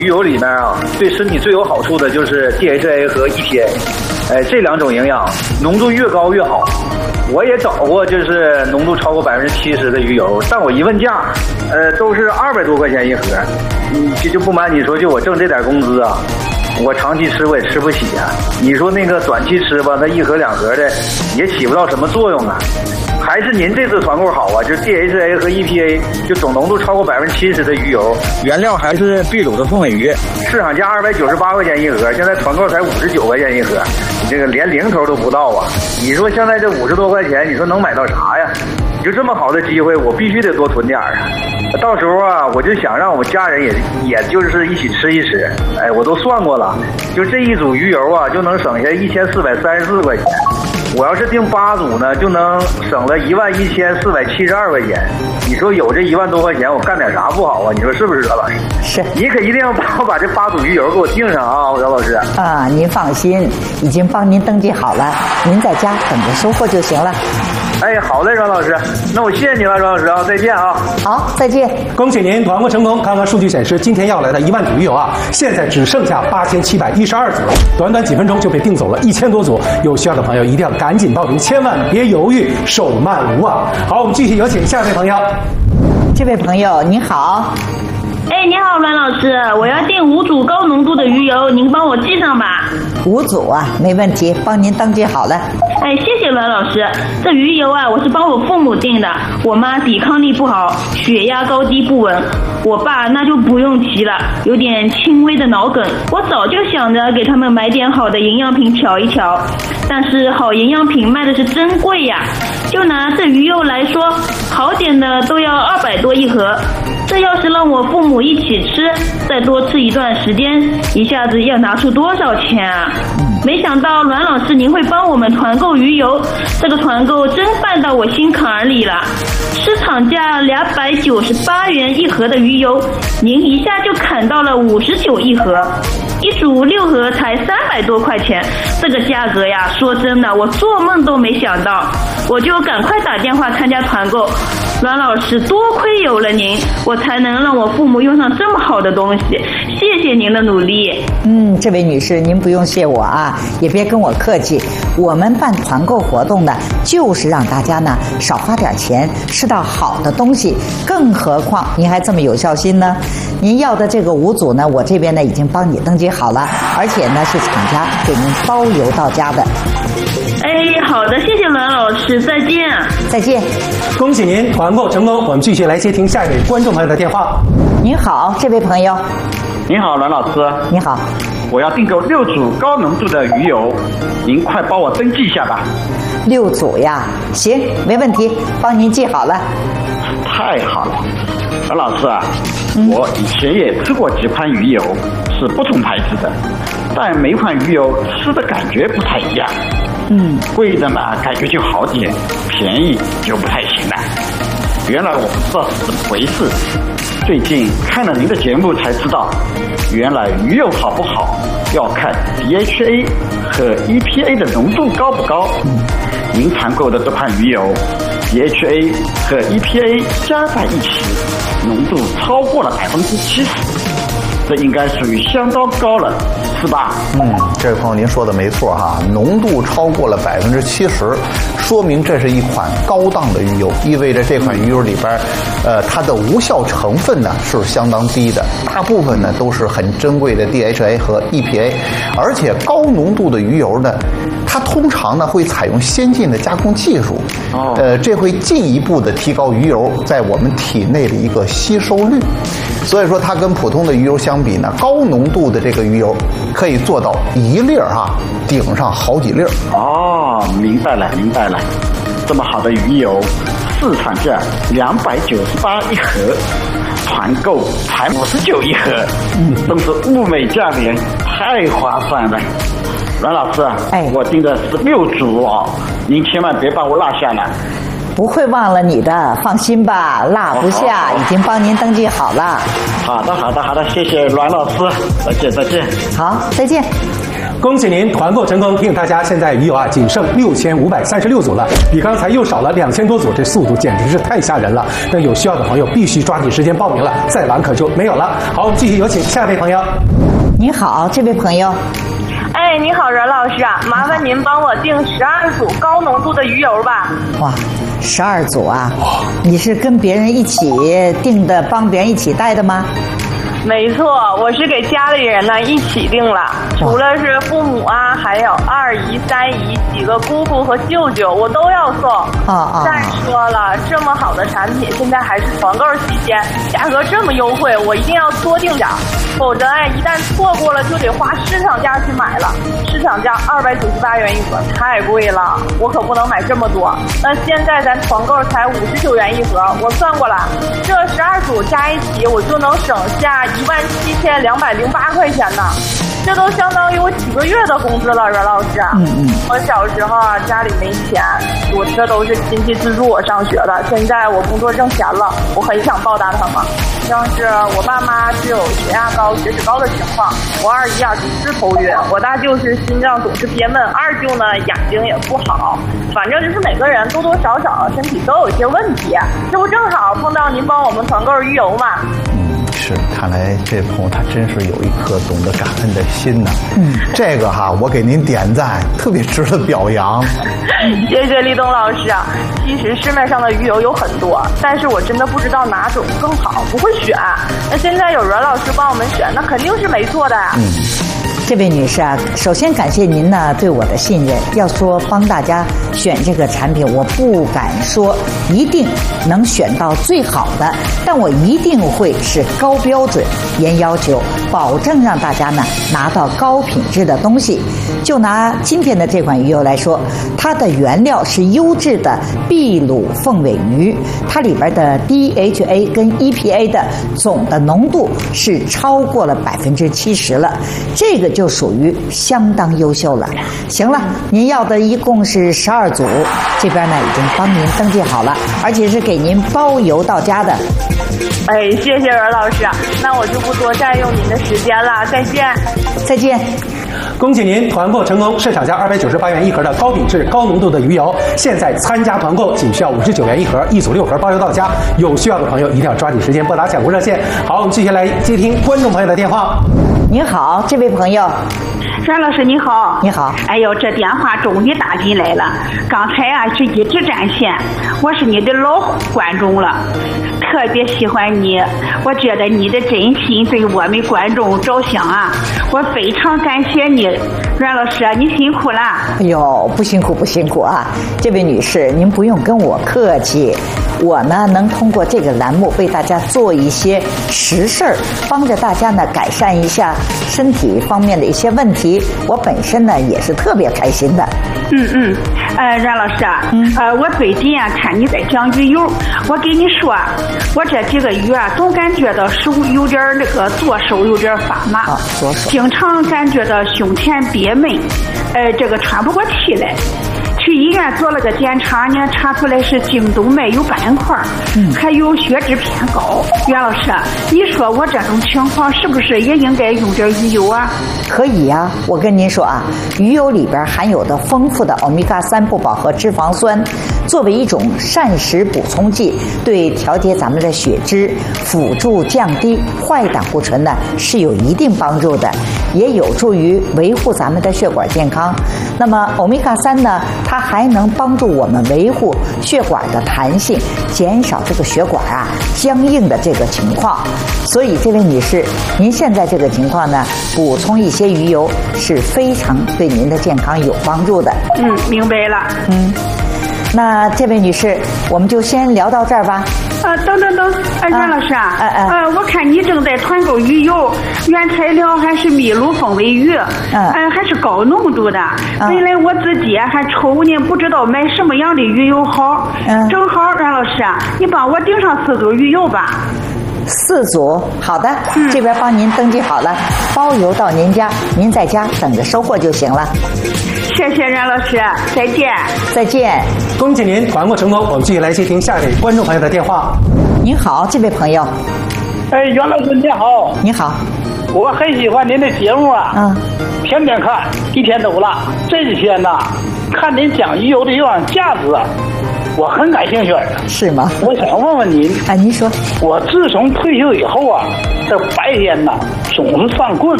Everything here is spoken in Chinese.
鱼油里面啊，对身体最有好处的就是 DHA 和 EPA， 这两种营养浓度越高越好。我也找过，就是浓度超过70%的鱼油，但我一问价，都是200多块钱一盒。就不瞒你说，就我挣这点工资啊，我长期吃我也吃不起啊。你说那个短期吃吧，那1盒2盒的也起不到什么作用啊。还是您这次团购好啊，就是 DHA 和 EPA， 就总浓度超过70%的鱼油，原料还是秘鲁的凤尾鱼，市场价298块钱一盒，现在团购才59块钱一盒，你这个连零头都不到啊！你说现在这50多块钱，你说能买到啥呀？你就这么好的机会，我必须得多囤点啊！到时候啊，我就想让我家人也就是一起吃一吃。我都算过了，就这一组鱼油啊，就能省下1434块钱。我要是订8组呢，就能省了11472块钱。你说有这1万多块钱，我干点啥不好啊？你说是不是，饶老师？ 是。你可一定要把这8组鱼油给我订上啊，饶老师。 啊，您放心，已经帮您登记好了，您在家等着收货就行了。 好嘞，饶老师，那我谢谢你了，饶老师啊，再见啊。 好，再见。 恭喜您团购成功！看看数据显示，今天要来的1万组鱼油啊，现在只剩下8712组了，短短几分钟就被订走了1000多组。有需要的朋友一定要赶紧报名，千万别犹豫，手慢无啊！好，我们继续有请下一位朋友。 这位朋友你好。 你好，阮老师，我要订5组高浓度的鱼油，您帮我记上吧。 5组啊，没问题，帮您登记好了。 谢谢阮老师。这鱼油啊，我是帮我父母订的，我妈抵抗力不好，血压高低不稳，我爸那就不用提了，有点轻微的脑梗。我早就想着给他们买点好的营养品调一调，但是好营养品卖的是真贵呀。就拿这鱼油来说，好点的都要200多一盒。这要是让我父母一起吃，再多吃一段时间，一下子要拿出多少钱啊？没想到阮老师您会帮我们团购鱼油，这个团购真办到我心坎儿里了。市场价298元一盒的鱼油，您一下就砍到了59一盒，一组6盒才300多块钱，这个价格呀，说真的，我做梦都没想到。我就赶快打电话参加团购。阮老师，多亏有了您，我才能让我父母用上这么好的东西，谢谢您的努力。 这位女士，您不用谢我啊，也别跟我客气。我们办团购活动呢，就是让大家呢少花点钱，吃到好的东西。更何况您还这么有孝心呢。您要的这个5组呢，我这边呢已经帮你登记好了，而且呢是厂家给您包邮到家的。 好的，谢谢阮老师，再见。 再见。 恭喜您团购成功！我们继续来接听下一位观众朋友的电话。 您好，这位朋友。 你好，阮老师。 你好。 我要订购6组高浓度的鱼油，您快帮我登记一下吧。 6组呀？行，没问题，帮您记好了。 太好了，阮老师啊，我以前也吃过几款鱼油，是不同牌子的，但每款鱼油吃的感觉不太一样。贵的嘛感觉就好点，便宜就不太行了。原来我不知道是怎么回事，最近看了您的节目才知道，原来鱼油好不好要看 DHA 和 EPA 的浓度高不高。您团购的这款鱼油 DHA 和 EPA 加在一起，浓度超过了70%，这应该属于相当高了，是吧？ 这位朋友您说的没错哈，浓度超过了70%，说明这是一款高档的鱼油，意味着这款鱼油里边，它的无效成分呢是相当低的，大部分呢都是很珍贵的 DHA 和 EPA， 而且高浓度的鱼油呢，它通常呢会采用先进的加工技术，这会进一步的提高鱼油在我们体内的一个吸收率，所以说它跟普通的鱼油相比呢，高浓度的这个鱼油可以做到1粒顶上好几粒。 明白了，这么好的鱼油，市场价298一盒，团购才59一盒，真是物美价廉，太划算了。阮老师，我订的是6组哦，您千万别把我落下了。 不会忘了你的，放心吧，落不下，已经帮您登记好了。 好的，谢谢阮老师，再见。 好，再见。 恭喜您团购成功！提醒大家，现在鱼友啊仅剩6536组了，比刚才又少了2000多组，这速度简直是太吓人了。那有需要的朋友必须抓紧时间报名了，再晚可就没有了。好，我们继续有请下一位朋友。 你好，这位朋友。 哎，你好，任老师啊，麻烦您帮我订12组高浓度的鱼油吧。 哇，12组啊！你是跟别人一起订的，帮别人一起带的吗？ 没错，我是给家里人呢一起订了，除了是父母啊，还有2姨、3姨、几个姑姑和舅舅，我都要送。再说了，这么好的产品，现在还是团购期间，价格这么优惠，我一定要多订点，否则一旦错过了就得花市场价去买了。市场价298元一盒，太贵了，我可不能买这么多。那现在咱团购才59元一盒，我算过了，这12组加一起，我就能省下17208块钱呢，这都相当于我几个月的工资了，任老师。我小时候啊，家里没钱，这都是亲戚资助我上学的。现在我工作挣钱了，我很想报答他们。像是我爸妈是有血压高、血脂高的情况，我2姨啊总是头晕，我大舅是心脏总是憋闷，二舅呢眼睛也不好，反正就是每个人多多少少身体都有一些问题。这不正好碰到您帮我们团购鱼油吗？ 是，看来这朋友他真是有一颗懂得感恩的心呢。这个哈，我给您点赞，特别值得表扬。 谢谢立东老师啊。其实市面上的鱼油有很多，但是我真的不知道哪种更好，不会选。那现在有任老师帮我们选，那肯定是没错的。 这位女士啊，首先感谢您呢对我的信任。要说帮大家选这个产品，我不敢说一定能选到最好的，但我一定会是高标准、严要求，保证让大家呢拿到高品质的东西。就拿今天的这款鱼油来说，它的原料是优质的秘鲁凤尾鱼，它里边的 DHA 跟 EPA 的总的浓度是超过了70%了，这个就属于相当优秀了。行了，您要的一共是12组，这边呢已经帮您登记好了，而且是给您包邮到家的。 谢谢任老师，那我就不多占用您的时间了，再见。 再见。 恭喜您团购成功，市场价298元一盒的高品质高浓度的鱼油，现在参加团购仅需要59元一盒，1组6盒包邮到家。有需要的朋友一定要抓紧时间拨打抢购热线。好，我们继续来接听观众朋友的电话。 您好，这位朋友。 阮老师你好。 你好。 哎呦，这电话终于打进来了，刚才啊是一直占线，我是你的老观众了，特别喜欢你，我觉得你的真心对我们观众着想啊，我非常感谢你，阮老师你辛苦了。 哎呦，不辛苦不辛苦啊，这位女士您不用跟我客气，我呢能通过这个栏目为大家做一些实事儿，帮着大家呢改善一下身体方面的一些问题，我本身呢也是特别开心的。 阮老师啊，我最近啊看你在讲鱼油，我跟你说，我这几个月啊总感觉到手有点那个左手有点发麻， 左手经常感觉到胸前憋闷，这个喘不过气来。去医院做了个检查呢，查出来是颈动脉有斑块，还有血脂偏高。袁老师，你说我这种情况是不是也应该用点鱼油啊？ 可以啊，我跟您说啊，鱼油里边含有的丰富的欧米伽3不饱和脂肪酸，作为一种膳食补充剂，对调节咱们的血脂、辅助降低坏胆固醇呢是有一定帮助的，也有助于维护咱们的血管健康。那么欧米伽3呢，它还能帮助我们维护血管的弹性，减少这个血管啊僵硬的这个情况。所以这位女士，您现在这个情况呢，补充一些鱼油是非常对您的健康有帮助的。 明白了。 那这位女士，我们就先聊到这儿吧。 等，袁老师啊，我看你正在团购鱼油，原材料还是秘鲁凤尾鱼，还是高浓度的。本来我自己还愁呢，不知道买什么样的鱼油好。正好袁老师啊，你帮我订上4组鱼油吧。 4组，好的，这边帮您登记好了，包邮到您家，您在家等着收货就行了。 谢谢任老师，再见。 再见。 恭喜您团购成功，我们继续来接听下一位观众朋友的电话。 您好，这位朋友。 袁老师你好。 你好。 我很喜欢您的节目啊，天天看，一天都了。这几天呐，看您讲鱼油的营养价值，我很感兴趣。 是吗？ 我想问问您， 您说， 我自从退休以后啊，这白天呐总是犯困，